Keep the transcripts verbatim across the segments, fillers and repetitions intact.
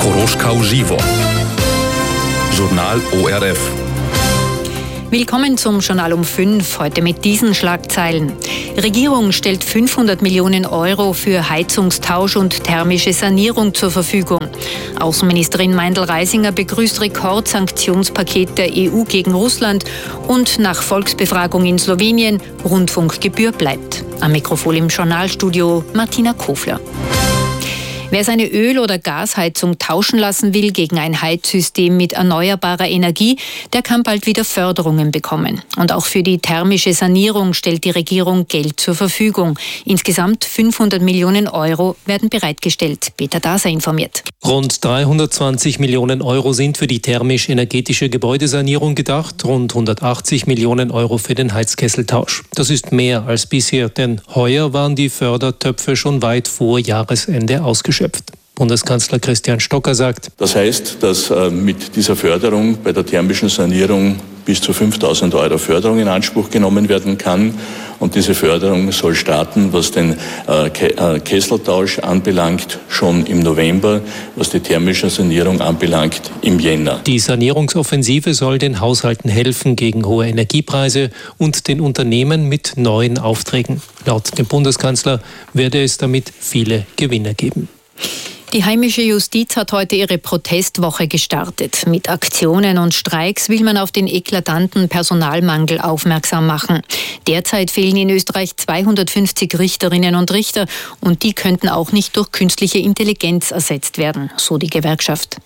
Koroška uživo. Journal O R F. Willkommen zum Journal um fünf, heute mit diesen Schlagzeilen. Regierung stellt fünfhundert Millionen Euro für Heizungstausch und thermische Sanierung zur Verfügung. Außenministerin Meindl-Reisinger begrüßt Rekordsanktionspaket der E U gegen Russland und nach Volksbefragung in Slowenien, Rundfunkgebühr bleibt. Am Mikrofon im Journalstudio Martina Kofler. Wer seine Öl- oder Gasheizung tauschen lassen will gegen ein Heizsystem mit erneuerbarer Energie, der kann bald wieder Förderungen bekommen. Und auch für die thermische Sanierung stellt die Regierung Geld zur Verfügung. Insgesamt fünfhundert Millionen Euro werden bereitgestellt. Peter Daser informiert. Rund dreihundertzwanzig Millionen Euro sind für die thermisch-energetische Gebäudesanierung gedacht, rund hundertachtzig Millionen Euro für den Heizkesseltausch. Das ist mehr als bisher, denn heuer waren die Fördertöpfe schon weit vor Jahresende ausgeschöpft. Bundeskanzler Christian Stocker sagt: Das heißt, dass äh, mit dieser Förderung bei der thermischen Sanierung bis zu fünftausend Euro Förderung in Anspruch genommen werden kann. Und diese Förderung soll starten, was den äh, Ke- äh, Kesseltausch anbelangt, schon im November, was die thermische Sanierung anbelangt, im Jänner. Die Sanierungsoffensive soll den Haushalten helfen gegen hohe Energiepreise und den Unternehmen mit neuen Aufträgen. Laut dem Bundeskanzler werde es damit viele Gewinner geben. Die heimische Justiz hat heute ihre Protestwoche gestartet. Mit Aktionen und Streiks will man auf den eklatanten Personalmangel aufmerksam machen. Derzeit fehlen in Österreich zweihundertfünfzig Richterinnen und Richter und die könnten auch nicht durch künstliche Intelligenz ersetzt werden, so die Gewerkschaft.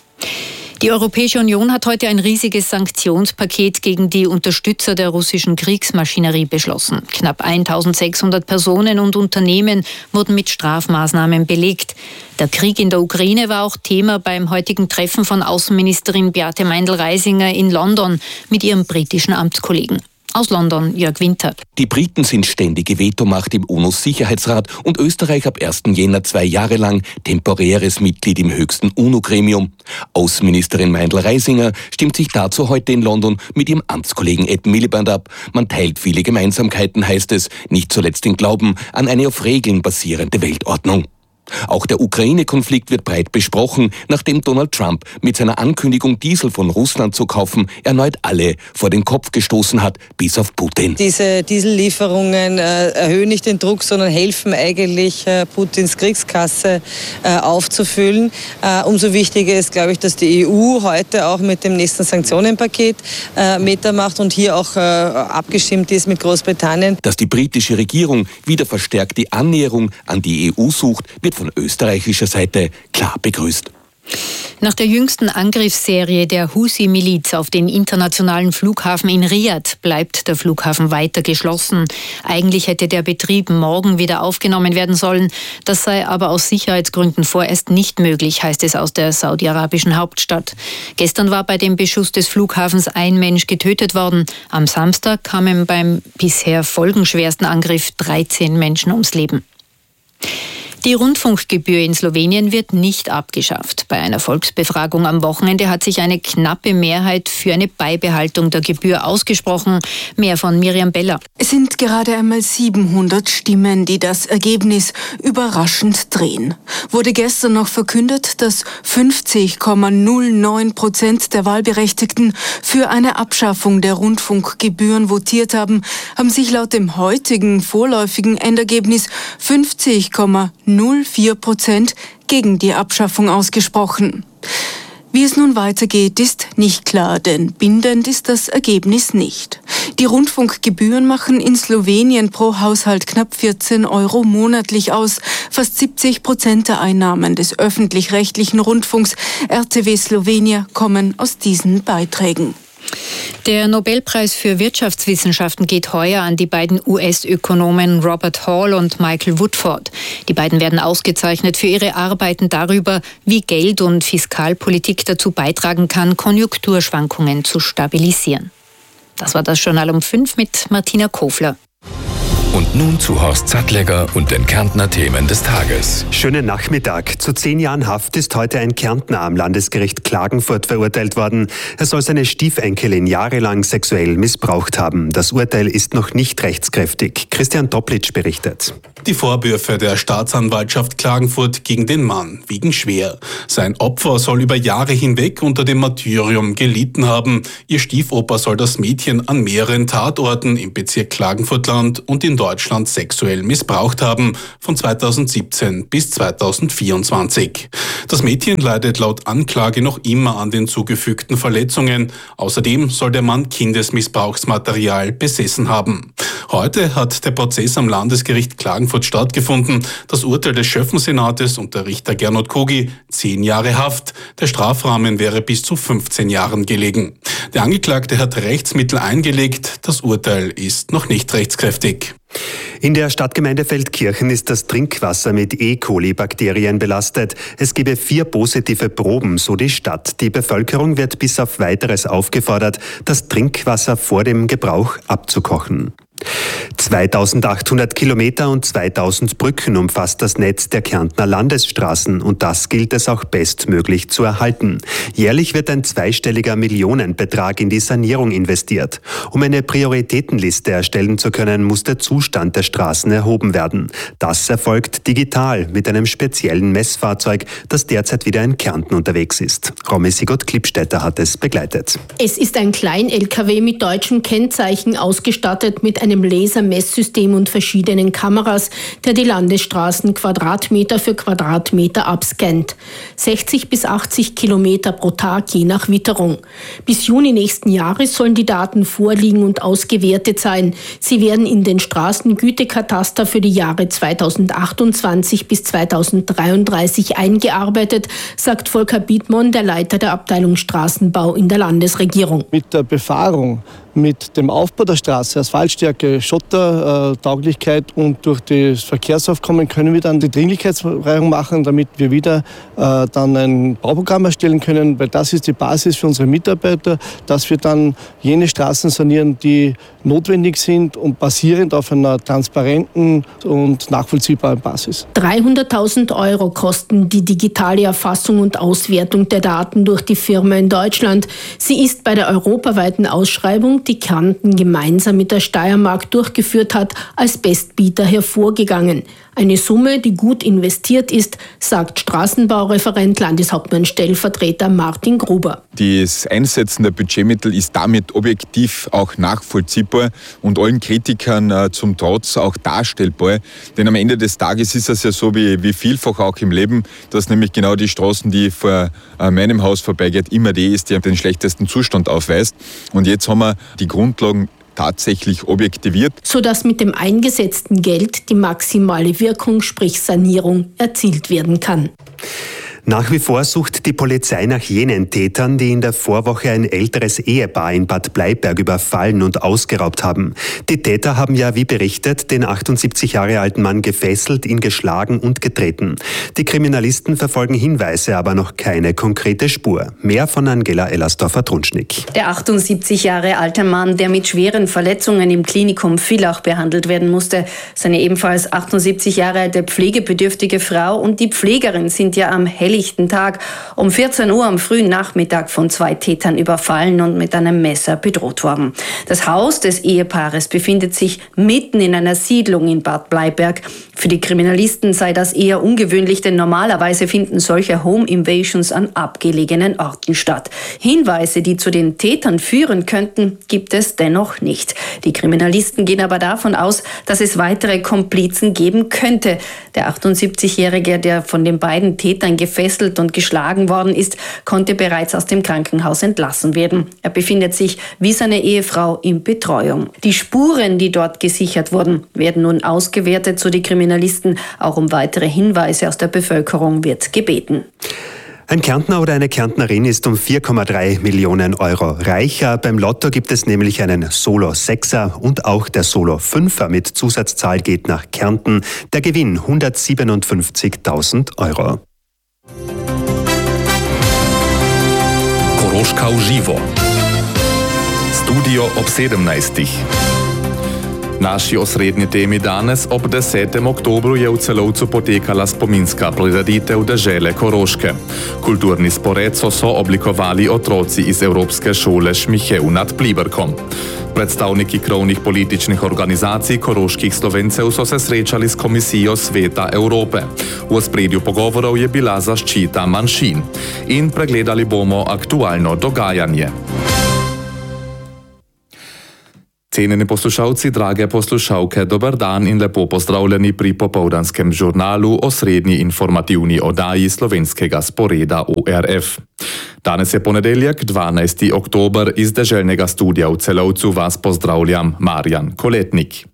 Die Europäische Union hat heute ein riesiges Sanktionspaket gegen die Unterstützer der russischen Kriegsmaschinerie beschlossen. Knapp eintausendsechshundert Personen und Unternehmen wurden mit Strafmaßnahmen belegt. Der Krieg in der Ukraine war auch Thema beim heutigen Treffen von Außenministerin Beate Meindl-Reisinger in London mit ihrem britischen Amtskollegen. Aus London, Jörg Winter. Die Briten sind ständige Vetomacht im U N O-Sicherheitsrat und Österreich ab ersten Jänner zwei Jahre lang temporäres Mitglied im höchsten U N O-Gremium. Außenministerin Meindl-Reisinger stimmt sich dazu heute in London mit ihrem Amtskollegen Ed Miliband ab. Man teilt viele Gemeinsamkeiten, heißt es, nicht zuletzt den Glauben an eine auf Regeln basierende Weltordnung. Auch der Ukraine-Konflikt wird breit besprochen, nachdem Donald Trump mit seiner Ankündigung, Diesel von Russland zu kaufen, erneut alle vor den Kopf gestoßen hat, bis auf Putin. Diese Diesellieferungen äh, erhöhen nicht den Druck, sondern helfen eigentlich, äh, Putins Kriegskasse äh, aufzufüllen. Äh, umso wichtiger ist, glaube ich, dass die E U heute auch mit dem nächsten Sanktionenpaket äh, mitmacht und hier auch äh, abgestimmt ist mit Großbritannien. Dass die britische Regierung wieder verstärkt die Annäherung an die E U sucht, wird von österreichischer Seite klar begrüßt. Nach der jüngsten Angriffsserie der Husi-Miliz auf den internationalen Flughafen in Riad bleibt der Flughafen weiter geschlossen. Eigentlich hätte der Betrieb morgen wieder aufgenommen werden sollen. Das sei aber aus Sicherheitsgründen vorerst nicht möglich, heißt es aus der saudi-arabischen Hauptstadt. Gestern war bei dem Beschuss des Flughafens ein Mensch getötet worden. Am Samstag kamen beim bisher folgenschwersten Angriff dreizehn Menschen ums Leben. Die Rundfunkgebühr in Slowenien wird nicht abgeschafft. Bei einer Volksbefragung am Wochenende hat sich eine knappe Mehrheit für eine Beibehaltung der Gebühr ausgesprochen. Mehr von Miriam Beller. Es sind gerade einmal siebenhundert Stimmen, die das Ergebnis überraschend drehen. Wurde gestern noch verkündet, dass fünfzig Komma null neun Prozent der Wahlberechtigten für eine Abschaffung der Rundfunkgebühren votiert haben, haben sich laut dem heutigen vorläufigen Endergebnis fünfzig Komma null vier Prozent gegen die Abschaffung ausgesprochen. Wie es nun weitergeht, ist nicht klar, denn bindend ist das Ergebnis nicht. Die Rundfunkgebühren machen in Slowenien pro Haushalt knapp vierzehn Euro monatlich aus. Fast siebzig Prozent der Einnahmen des öffentlich-rechtlichen Rundfunks R T W Slovenia kommen aus diesen Beiträgen. Der Nobelpreis für Wirtschaftswissenschaften geht heuer an die beiden U S-Ökonomen Robert Hall und Michael Woodford. Die beiden werden ausgezeichnet für ihre Arbeiten darüber, wie Geld- und Fiskalpolitik dazu beitragen kann, Konjunkturschwankungen zu stabilisieren. Das war das Journal um fünf mit Martina Kofler. Und nun zu Horst Sattlegger und den Kärntner Themen des Tages. Schönen Nachmittag. Zu zehn Jahren Haft ist heute ein Kärntner am Landesgericht Klagenfurt verurteilt worden. Er soll seine Stiefenkelin jahrelang sexuell missbraucht haben. Das Urteil ist noch nicht rechtskräftig. Christian Toplitsch berichtet. Die Vorwürfe der Staatsanwaltschaft Klagenfurt gegen den Mann wiegen schwer. Sein Opfer soll über Jahre hinweg unter dem Martyrium gelitten haben. Ihr Stiefoper soll das Mädchen an mehreren Tatorten im Bezirk Klagenfurtland und in Deutschland sexuell missbraucht haben, von zweitausendsiebzehn bis zweitausendvierundzwanzig. Das Mädchen leidet laut Anklage noch immer an den zugefügten Verletzungen. Außerdem soll der Mann Kindesmissbrauchsmaterial besessen haben. Heute hat der Prozess am Landesgericht Klagenfurt stattgefunden. Das Urteil des Schöffensenates und der Richter Gernot Kogi, zehn Jahre Haft. Der Strafrahmen wäre bis zu fünfzehn Jahren gelegen. Der Angeklagte hat Rechtsmittel eingelegt. Das Urteil ist noch nicht rechtskräftig. In der Stadtgemeinde Feldkirchen ist das Trinkwasser mit E. coli-Bakterien belastet. Es gebe vier positive Proben, so die Stadt. Die Bevölkerung wird bis auf Weiteres aufgefordert, das Trinkwasser vor dem Gebrauch abzukochen. zweitausendachthundert Kilometer und zweitausend Brücken umfasst das Netz der Kärntner Landesstraßen und das gilt es auch bestmöglich zu erhalten. Jährlich wird ein zweistelliger Millionenbetrag in die Sanierung investiert. Um eine Prioritätenliste erstellen zu können, muss der Zustand der Straßen erhoben werden. Das erfolgt digital mit einem speziellen Messfahrzeug, das derzeit wieder in Kärnten unterwegs ist. Romy Sigurd-Klippstätter hat es begleitet. Es ist ein Klein-L K W mit deutschem Kennzeichen, ausgestattet mit einem Lasermesssystem und verschiedenen Kameras, der die Landesstraßen Quadratmeter für Quadratmeter abscannt. sechzig bis achtzig Kilometer pro Tag je nach Witterung. Bis Juni nächsten Jahres sollen die Daten vorliegen und ausgewertet sein. Sie werden in den Straßengütekataster für die Jahre zweitausendachtundzwanzig bis zweitausenddreiunddreißig eingearbeitet, sagt Volker Biedmann, der Leiter der Abteilung Straßenbau in der Landesregierung. Mit der Befahrung, mit dem Aufbau der Straße, Asphaltstärke, Schottertauglichkeit und durch das Verkehrsaufkommen können wir dann die Dringlichkeitsbereicherung machen, damit wir wieder äh, dann ein Bauprogramm erstellen können, weil das ist die Basis für unsere Mitarbeiter, dass wir dann jene Straßen sanieren, die notwendig sind und basierend auf einer transparenten und nachvollziehbaren Basis. dreihunderttausend Euro kosten die digitale Erfassung und Auswertung der Daten durch die Firma in Deutschland. Sie ist bei der europaweiten Ausschreibung, die Kärnten gemeinsam mit der Steiermark durchgeführt hat, als Bestbieter hervorgegangen. Eine Summe, die gut investiert ist, sagt Straßenbaureferent Landeshauptmann Stellvertreter Martin Gruber. Das Einsetzen der Budgetmittel ist damit objektiv auch nachvollziehbar und allen Kritikern äh, zum Trotz auch darstellbar. Denn am Ende des Tages ist es ja so wie, wie vielfach auch im Leben, dass nämlich genau die Straßen, die vor äh, meinem Haus vorbeigeht, immer die ist, die den schlechtesten Zustand aufweist. Und jetzt haben wir die Grundlagen tatsächlich objektiviert, sodass mit dem eingesetzten Geld die maximale Wirkung, sprich Sanierung, erzielt werden kann. Nach wie vor sucht die Polizei nach jenen Tätern, die in der Vorwoche ein älteres Ehepaar in Bad Bleiberg überfallen und ausgeraubt haben. Die Täter haben ja, wie berichtet, den achtundsiebzig Jahre alten Mann gefesselt, ihn geschlagen und getreten. Die Kriminalisten verfolgen Hinweise, aber noch keine konkrete Spur. Mehr von Angela Ellersdorfer-Trunschnick. Der achtundsiebzig Jahre alte Mann, der mit schweren Verletzungen im Klinikum Villach behandelt werden musste. Seine ebenfalls achtundsiebzig Jahre alte pflegebedürftige Frau und die Pflegerin sind ja am helllichten Tag um vierzehn Uhr am frühen Nachmittag von zwei Tätern überfallen und mit einem Messer bedroht worden. Das Haus des Ehepaares befindet sich mitten in einer Siedlung in Bad Bleiberg. Für die Kriminalisten sei das eher ungewöhnlich, denn normalerweise finden solche Home Invasions an abgelegenen Orten statt. Hinweise, die zu den Tätern führen könnten, gibt es dennoch nicht. Die Kriminalisten gehen aber davon aus, dass es weitere Komplizen geben könnte. Der achtundsiebzigjährige, der von den beiden Tätern gefesselt und geschlagen worden ist, konnte bereits aus dem Krankenhaus entlassen werden. Er befindet sich wie seine Ehefrau in Betreuung. Die Spuren, die dort gesichert wurden, werden nun ausgewertet, so die Kriminalisten. Auch um weitere Hinweise aus der Bevölkerung wird gebeten. Ein Kärntner oder eine Kärntnerin ist um vier Komma drei Millionen Euro reicher. Beim Lotto gibt es nämlich einen Solo-Sechser und auch der Solo-Fünfer mit Zusatzzahl geht nach Kärnten. Der Gewinn hundertsiebenundfünfzigtausend Euro. Koroška uživo. Studio ob sedemnajstih. Naši osrednji temi danes ob desetem oktobru je v Celovcu potekala spominska prireditev dežele Koroške. Kulturni spored so sooblikovali otroci iz Evropske šole Šmihev nad Pliberkom. Predstavniki krovnih političnih organizacij koroških Slovencev so se srečali s Komisijo Sveta Evrope. V ospredju pogovorov je bila zaščita manjšin. In pregledali bomo aktualno dogajanje. Cenjeni poslušalci, drage poslušalke, dober dan in lepo pozdravljeni pri popoldanskem žurnalu o srednji informativni oddaji slovenskega sporeda O R F. Danes je ponedeljek, dvanajsti oktober, iz deželnega studia v Celovcu vas pozdravljam, Marjan Koletnik.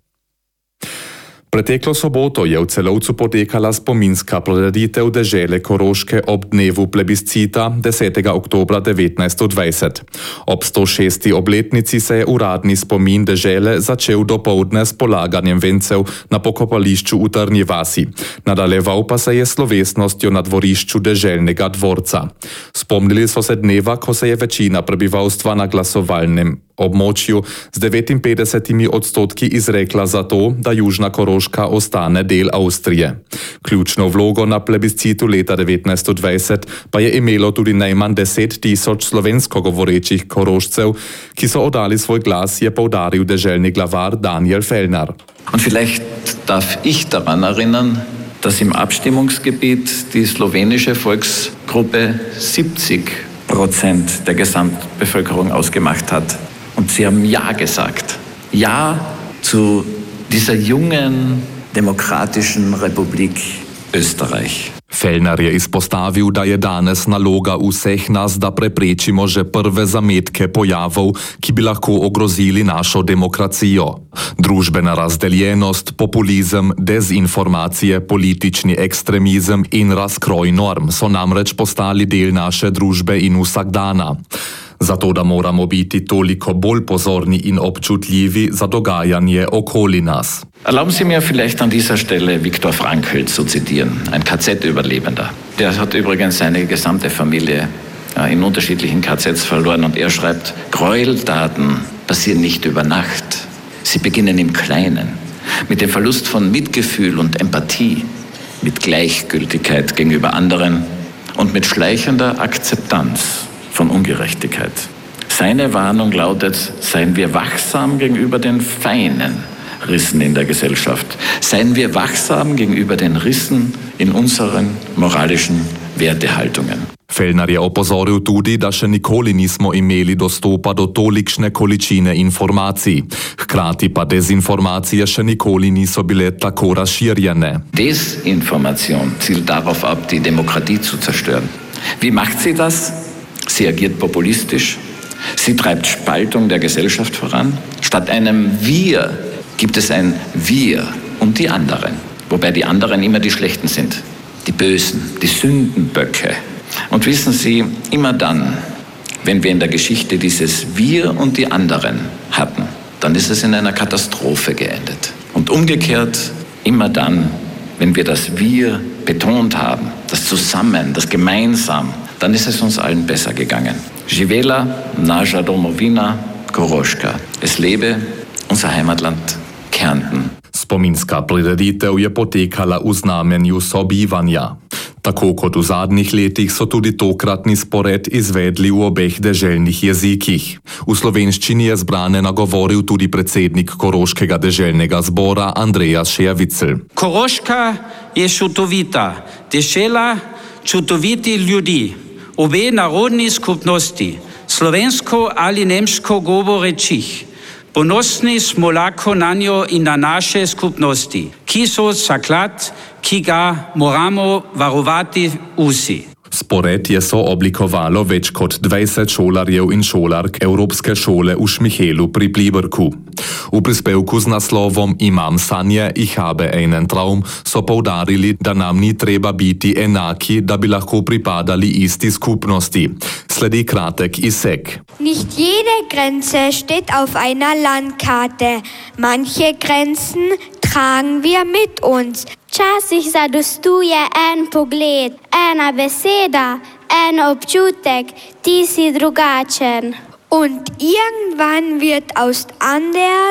Preteklo soboto je v Celovcu potekala spominska prireditev dežele Koroške ob dnevu plebiscita desetega oktobra devetnajststo dvajset. Ob sto šesti obletnici se je uradni spomin dežele začel dopoldne s polaganjem vencev na pokopališču v Trnji vasi. Nadaljeval pa se je slovesnostjo na dvorišču deželnega dvorca. Spomnili so se dneva, ko se je večina prebivalstva na glasovalnem območju z devetinpetdesetimi odstotki izrekla za to, da Južna Koroška ostane del Avstrije. Ključno vlogo na plebiscitu leta devetnajststo dvajset pa je imelo tudi najmanj deset tisoč slovensko govorečih Korošcev, ki so oddali svoj glas, je poudaril deželni glavar Daniel Fellner. Und vielleicht darf ich daran erinnern, dass im Abstimmungsgebiet die slowenische Volksgruppe siebzig Prozent der Gesamtbevölkerung ausgemacht hat. Und sie haben Ja gesagt. Ja zu dieser jungen, demokratischen Republik Österreich. Fellner je izpostavil, da je danes naloga vseh nas, da preprečimo že prve zametke pojavov, ki bi lahko ogrozili našo demokracijo. Družbena razdeljenost, populizem, dezinformacije, politični ekstremizem in razkroj norm so namreč postali del naše družbe in vsakdana. Zato, da moramo biti toliko bolj pozorni in občutljivi za dogajanje okoli nas. Erlauben Sie mir vielleicht an dieser Stelle Viktor Frankl zu zitieren, ein K Z-Überlebender. Der hat übrigens seine gesamte Familie in unterschiedlichen K Zs verloren und er schreibt, Gräueltaten passieren nicht über Nacht. Sie beginnen im Kleinen, mit dem Verlust von Mitgefühl und Empathie, mit Gleichgültigkeit gegenüber anderen und mit schleichender Akzeptanz von Ungerechtigkeit. Seine Warnung lautet, seien wir wachsam gegenüber den feinen Rissen in der Gesellschaft. Seien wir wachsam gegenüber den Rissen in unseren moralischen Wertehaltungen. Fellner je opozoril tudi, da še nikoli nismo imeli dostopa do tolikšne količine informacij. Hkrati pa dezinformacije še nikoli niso bile tako razširjene. Desinformation zielt darauf ab, die Demokratie zu zerstören. Wie macht sie das? Sie agiert populistisch. Sie treibt Spaltung der Gesellschaft voran. Statt einem Wir gibt es ein Wir und die anderen. Wobei die anderen immer die Schlechten sind. Die Bösen, die Sündenböcke. Und wissen Sie, immer dann, wenn wir in der Geschichte dieses Wir und die anderen hatten, dann ist es in einer Katastrophe geendet. Und umgekehrt, immer dann, wenn wir das Wir betont haben, das Zusammen, das Gemeinsam, dann ist es uns allen besser gegangen. Živela, naša domovina, Koroška. Es lebe unser Heimatland Kärnten. Spominska prireditev je potekala v znamenju sobivanja. Tako kot v zadnjih letih so tudi tokratni spored izvedli v obeh deželnih jezikih. V slovenščini je zbrane nagovoril tudi predsednik Koroškega deželnega zbora Andreas Šejavicl. Koroška je čudovita, dežela čudoviti ljudi. Obe narodni skupnosti, slovensko ali nemško govorečih, ponosni smo lahko na njo in na naše skupnosti, ki so zaklad, ki ga moramo varovati vsi. Spored je sooblikovalo več kot dvajset šolarjev in šolark Evropske šole v Šmihelu pri Pliberku. V prispevku z naslovom Imam sanje, ich habe einen Traum so poudarili, da nam ni treba biti enaki, da bi lahko pripadali isti skupnosti. Sledi kratek izsek. Nicht jede Grenze steht auf einer Landkarte. Manche Grenzen tragen wir mit uns. Včasih zadostuje en pogled, ena beseda, en občutek, ti si drugačen. Und irgendwann wird aus anders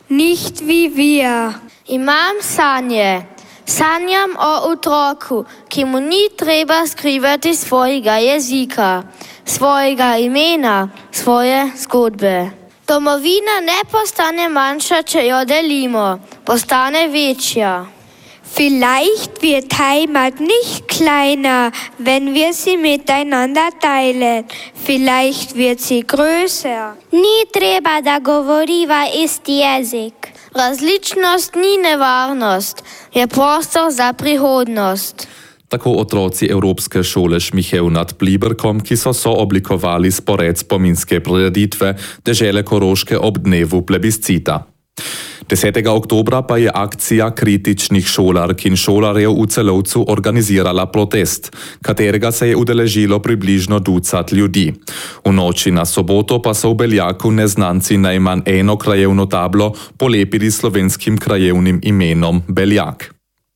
nicht wie wir. Imam sanje. Sanjam o otroku, ki mu ni treba skrivati svojega jezika, svojega imena, svoje zgodbe. Domovina ne postane manjša, če jo delimo, postane večja. Vielleicht wird Heimat nicht kleiner, wenn wir sie miteinander teilen. Vielleicht wird sie größer. Ni treba, da govoriva isti jezik. Različnost ni nevarnost, je prostor za prihodnost. Tako otroci Evropske šole Šmihev nad Pliberkom, ki so sooblikovali spored spominske prireditve Dežele Koroške ob dnevu plebiscita. desetega oktobra pa je akcija kritičnih šolark in šolarjev v Celovcu organizirala protest, katerega se je udeležilo približno ducat ljudi. V noči na soboto pa so v Beljaku neznanci najmanj eno krajevno tablo polepili slovenskim krajevnim imenom Beljak.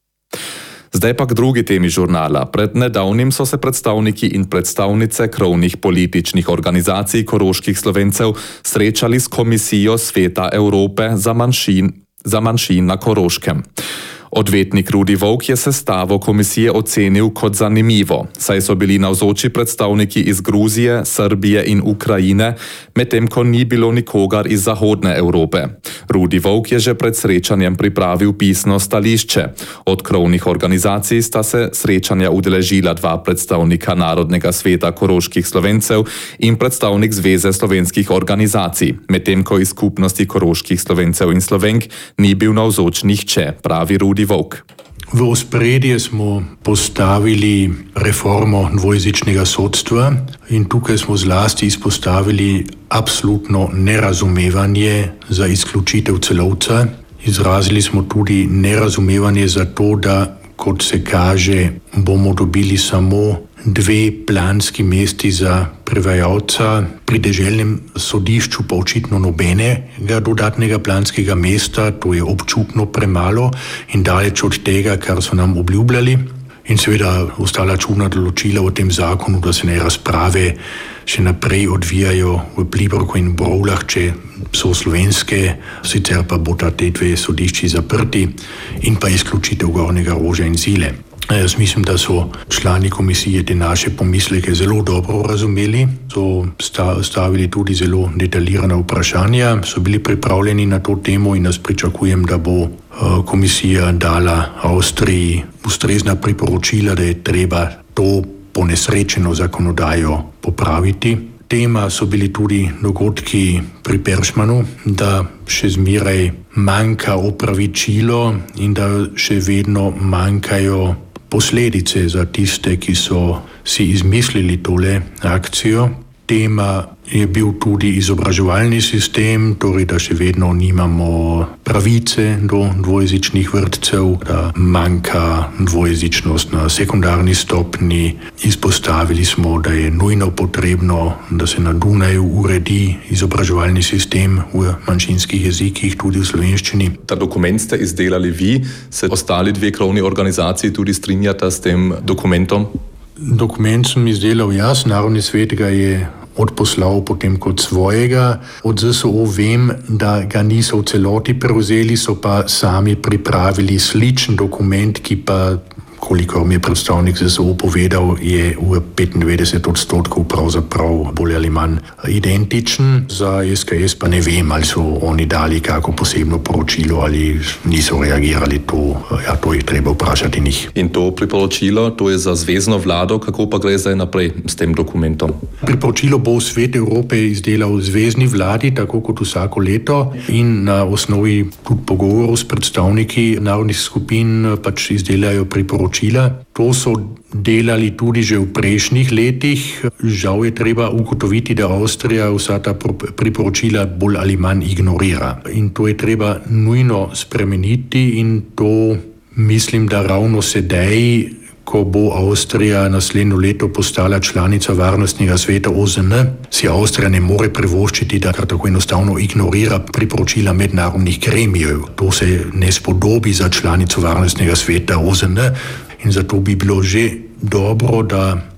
Zdaj pa k drugi temi žurnala. Pred nedavnim so se predstavniki in predstavnice krovnih političnih organizacij koroških Slovencev srečali s Komisijo Sveta Evrope za manjšin, za manjšin na Koroškem. Odvetnik Rudi Volk je sestavo komisije ocenil kot zanimivo, saj so bili navzoči predstavniki iz Gruzije, Srbije in Ukrajine, medtem ko ni bilo nikogar iz Zahodne Evrope. Rudi Volk je že pred srečanjem pripravil pisno stališče. Od krovnih organizacij sta se srečanja udeležila dva predstavnika Narodnega sveta koroških Slovencev in predstavnik Zveze slovenskih organizacij, medtem ko iz skupnosti koroških Slovencev in Slovenk ni bil navzoč nihče, pravi Rudi Volk. V ospredje smo postavili reformo dvojezičnega sodstva in tukaj smo zlasti izpostavili absolutno nerazumevanje za izključitev Celovca. Izrazili smo tudi nerazumevanje za to, da, kot se kaže, bomo dobili samo dve planski mesti za prevajalca, pri deželnem sodišču pa očitno nobenega dodatnega planskega mesta, to je občutno premalo in daleč od tega, kar so nam obljubljali. In seveda ostala čudna določila v tem zakonu, da se ne razprave še naprej odvijajo v Pliberku in Brovlah, če so slovenske, sicer pa bo ta te dve sodišči zaprti in pa izključitev Gornjega Roža in Zile. Jaz mislim, da so člani komisije te naše pomisleke zelo dobro razumeli, so stavili tudi zelo detaljirana vprašanja, so bili pripravljeni na to temo in jaz pričakujem, da bo komisija dala Avstriji ustrezna priporočila, da je treba to ponesrečeno zakonodajo popraviti. Tema so bili tudi dogodki pri Peršmanu, da še zmeraj manjka opravičilo in da še vedno manjkajo posledice za tiste, ki so si izmislili tole akcijo. Tema je bil tudi izobraževalni sistem, torej da še vedno nimamo pravice do dvojezičnih vrtcev, da manjka dvojezičnost na sekundarni stopni. Izpostavili smo, da je nujno potrebno, da se na Dunaju uredi izobraževalni sistem v manjšinskih jezikih, tudi v slovenščini. Ta dokument ste izdelali vi, se ostali dve krovni organizaciji tudi strinjata s tem dokumentom? Dokument sem izdelal jaz, Narodni svet ga je odposlal potem kot svojega. Od Z S O vem, da ga niso v celoti prevzeli, so pa sami pripravili sličen dokument, ki pa, kolikor mi je predstavnik Z S O povedal, je v petindevetdeset odstotkov pravzaprav bolj ali manj identičen. Za S K S pa ne vem, ali so oni dali kako posebno poročilo ali niso reagirali. To, ja, to je treba vprašati njih. In to priporočilo, to je za zvezno vlado, kako pa gre zdaj naprej s tem dokumentom? Priporočilo bo Svet Evrope izdelal zvezni vladi, tako kot vsako leto, in na osnovi tudi pogovorov s predstavniki narodnih skupin pač izdelajo priporočilo. To so delali tudi že v prejšnjih letih. Žal je treba ugotoviti, da Avstrija vsa ta priporočila bolj ali manj ignorira. In to je treba nujno spremeniti in to mislim, da ravno sedaj, ko bo Avstrija naslednjo leto postala članica Varnostnega sveta O Z N, si Avstrija ne more privoščiti, da kar tako enostavno ignorira priporočila mednarodnih gremijev. To se ne spodobi za članico Varnostnega sveta O Z N in zato bi bilo že dobro, da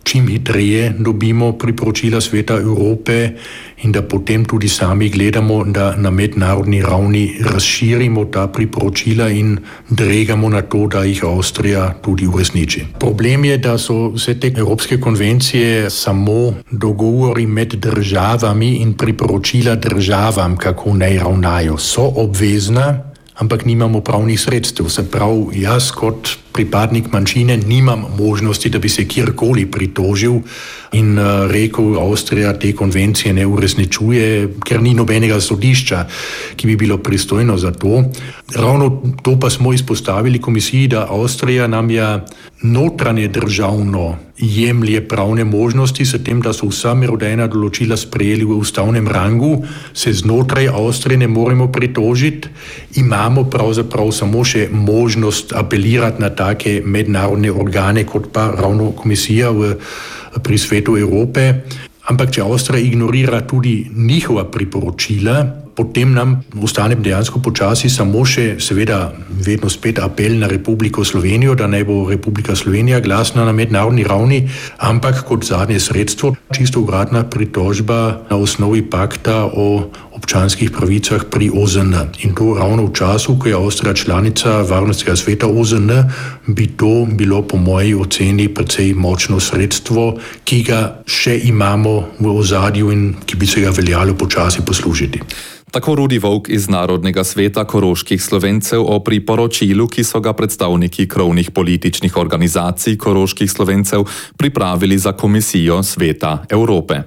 čim hitreje dobimo priporočila Sveta Evrope in da potem tudi sami gledamo, da na mednarodni ravni razširimo ta priporočila in dregamo na to, da jih Avstrija tudi uresniči. Problem je, da so vse te evropske konvencije samo dogovori med državami in priporočila državam, kako naj ravnajo. So obvezna, ampak nimamo pravnih sredstev. Se pravi, jaz kot pripadnik manjšine nimam možnosti, da bi se kjerkoli pritožil in rekel, Avstrija te konvencije ne uresničuje, ker ni nobenega sodišča, ki bi bilo pristojno za to. Ravno to pa smo izpostavili komisiji, da Avstrija nam je notranje državno jemlje pravne možnosti, s tem, da so vsa merodajna določila sprejeli v ustavnem rangu, se znotraj Avstrije ne moremo pritožiti, imamo pravzaprav samo še možnost apelirati na take mednarodne organe, kot pa ravno komisija v, pri Svetu Evrope. Ampak če Avstrija ignorira tudi njihova priporočila, potem nam ostane dejansko počasi samo še, seveda, vedno spet apel na Republiko Slovenijo, da naj bo Republika Slovenija glasna na mednarodni ravni, ampak kot zadnje sredstvo čisto uradna pritožba na osnovi pakta o občanskih pravicah pri O Z N. In to ravno v času, ko je Avstrija članica Varnostnega sveta O Z N, bi to bilo po moji oceni precej močno sredstvo, ki ga še imamo v ozadju in ki bi se ga veljalo počasi poslužiti. Tako Rudi Volk iz Narodnega sveta koroških Slovencev o priporočilu, ki so ga predstavniki krovnih političnih organizacij koroških Slovencev pripravili za Komisijo Sveta Evrope.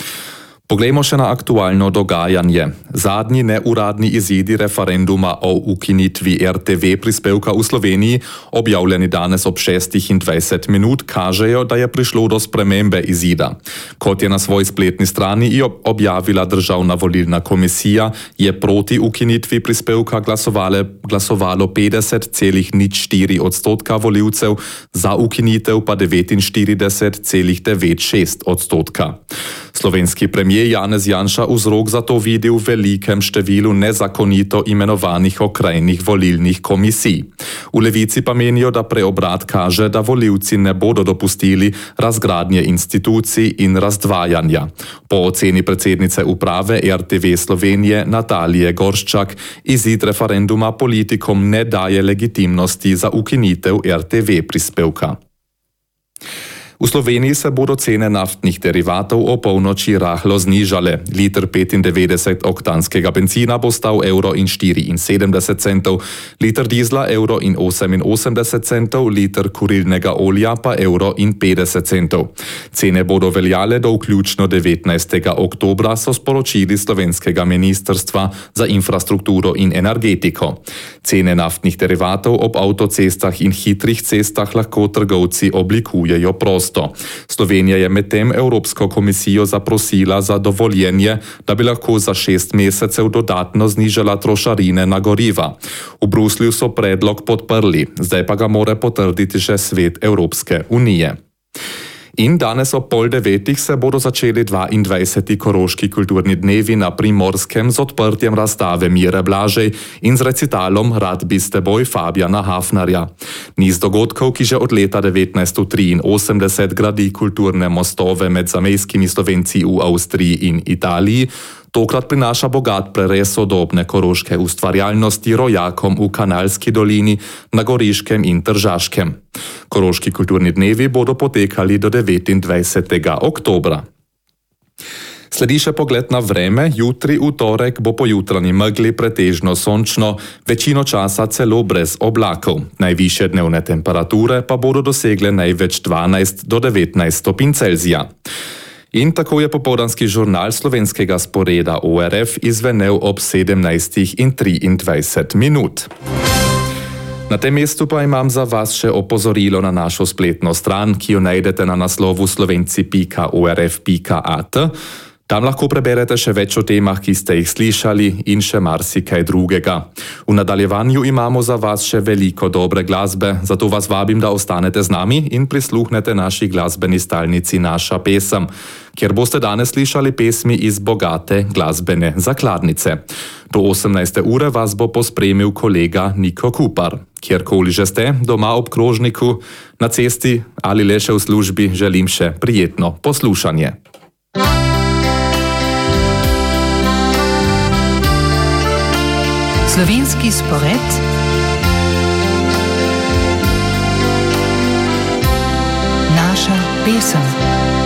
Poglejmo še na aktualno dogajanje. Zadnji neuradni izidi referenduma o ukinitvi R T V prispevka v Sloveniji, objavljeni danes ob šestih in dvajset minut, kažejo, da je prišlo do spremembe izida. Kot je na svoji spletni strani objavila Državna volilna komisija, je proti ukinitvi prispevka glasovale, glasovalo petdeset celih nič štiri odstotka volivcev, za ukinitev pa devetinštirideset celih devet šest odstotka. Slovenski premijer Janez Janša vzrok za to vidi v velikem številu nezakonito imenovanih okrajnih volilnih komisij. V Levici pa menijo, da preobrat kaže, da volivci ne bodo dopustili razgradnje institucij in razdvajanja. Po oceni predsednice uprave R T V Slovenije Natalije Gorščak, izid referenduma politikom ne daje legitimnosti za ukinitev R T V prispevka. V Sloveniji se bodo cene naftnih derivatov o polnoči rahlo znižale. Liter petindevetdeset oktanskega bencina bo stal evro in štiriinsedemdeset centov, liter dizla evro in oseminosemdeset centov, liter kurilnega olja pa evro in petdeset centov. Cene bodo veljale do vključno devetnajstega oktobra, so sporočili slovenskega ministrstva za infrastrukturo in energetiko. Cene naftnih derivatov ob avtocestah in hitrih cestah lahko trgovci oblikujejo prosto. Slovenija je medtem Evropsko komisijo zaprosila za dovoljenje, da bi lahko za šest mesecev dodatno znižala trošarine na goriva. V Bruslju so predlog podprli, zdaj pa ga mora potrditi še Svet Evropske unije. In danes ob pol devetih se bodo začeli dvaindvajseti Koroški kulturni dnevi na Primorskem z odprtjem razstave Mire Blažej in z recitalom Rad bi s teboj Fabijana Hafnarja. Niz dogodkov, ki že od leta devetnajststo triinosemdeset gradi kulturne mostove med zamejskimi Slovenci v Avstriji in Italiji, tokrat prinaša bogat prerez sodobne koroške ustvarjalnosti rojakom v Kanalski dolini, na Goriškem in Tržaškem. Koroški kulturni dnevi bodo potekali do devetindvajsetega oktobra. Sledi še pogled na vreme. Jutri v torek bo po jutranji megli pretežno sončno, večino časa celo brez oblakov. Najvišje dnevne temperature pa bodo dosegle največ dvanajst do devetnajst stopinj Celzija. In tako je popoldanski žurnal slovenskega sporeda O R F izvenel ob sedemnajstih in triindvajset minut. Na tem mestu pa imam za vas še opozorilo na našo spletno stran, ki jo najdete na naslovu slovenci pika o r f pika a t. Tam lahko preberete še več o temah, ki ste jih slišali in še marsikaj drugega. V nadaljevanju imamo za vas še veliko dobre glasbe, zato vas vabim, da ostanete z nami in prisluhnete naši glasbeni stalnici Naša pesem, kjer boste danes slišali pesmi iz bogate glasbene zakladnice. Do osemnajste ure vas bo pospremil kolega Niko Kupar. Kjerkoli že ste, doma ob krožniku, na cesti ali le še v službi, želim še prijetno poslušanje. Slovenski spored. Naša pesem.